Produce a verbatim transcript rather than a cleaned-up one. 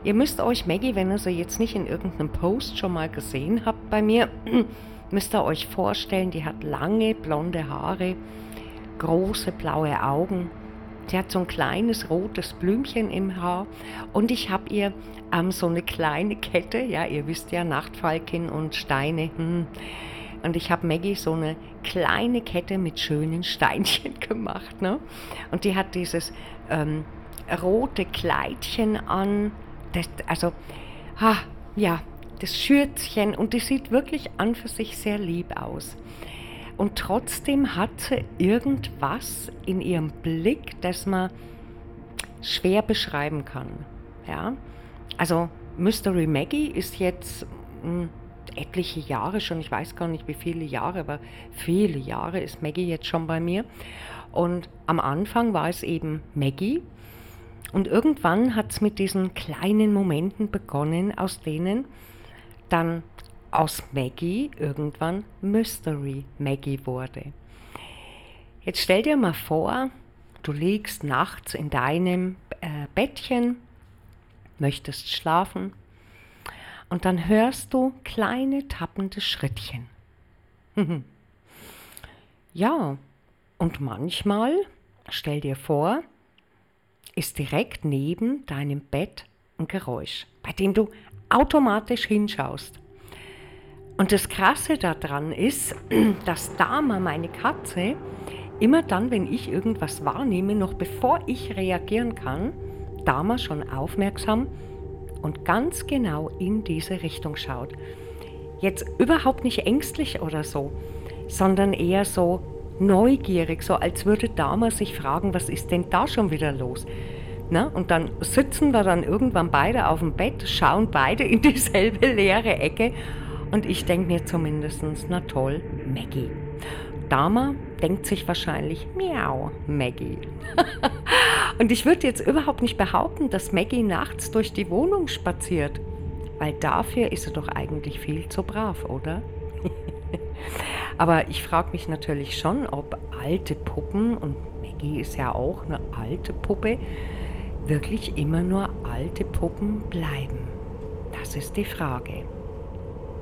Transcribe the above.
Ihr müsst euch Maggie, wenn ihr sie jetzt nicht in irgendeinem Post schon mal gesehen habt bei mir, müsst ihr euch vorstellen, die hat lange blonde Haare, große blaue Augen. Sie hat so ein kleines rotes Blümchen im Haar und ich habe ihr ähm, so eine kleine Kette, ja, ihr wisst ja, Nachtfalkin und Steine, hm. Und ich habe Maggie so eine kleine Kette mit schönen Steinchen gemacht, ne? Und die hat dieses ähm, rote Kleidchen an, das, also, ah, ja, das Schürzchen, und die sieht wirklich an für sich sehr lieb aus. Und trotzdem hat sie irgendwas in ihrem Blick, das man schwer beschreiben kann. Ja? Also Mystery Maggie ist jetzt mh, etliche Jahre schon, ich weiß gar nicht wie viele Jahre, aber viele Jahre ist Maggie jetzt schon bei mir. Und am Anfang war es eben Maggie. Und irgendwann hat es mit diesen kleinen Momenten begonnen, aus denen dann aus Maggie irgendwann Mystery Maggie wurde. Jetzt stell dir mal vor, du liegst nachts in deinem äh, Bettchen, möchtest schlafen und dann hörst du kleine tappende Schrittchen. Ja, und manchmal, stell dir vor, ist direkt neben deinem Bett ein Geräusch, bei dem du automatisch hinschaust. Und das Krasse daran ist, dass Dama, meine Katze, immer dann, wenn ich irgendwas wahrnehme, noch bevor ich reagieren kann, Dama schon aufmerksam und ganz genau in diese Richtung schaut. Jetzt überhaupt nicht ängstlich oder so, sondern eher so neugierig, so als würde Dama sich fragen, was ist denn da schon wieder los? Na, und dann sitzen wir dann irgendwann beide auf dem Bett, schauen beide in dieselbe leere Ecke. Und ich denke mir zumindest, na toll, Maggie. Dama denkt sich wahrscheinlich, miau, Maggie. Und ich würde jetzt überhaupt nicht behaupten, dass Maggie nachts durch die Wohnung spaziert. Weil dafür ist sie doch eigentlich viel zu brav, oder? Aber ich frage mich natürlich schon, ob alte Puppen, und Maggie ist ja auch eine alte Puppe, wirklich immer nur alte Puppen bleiben. Das ist die Frage.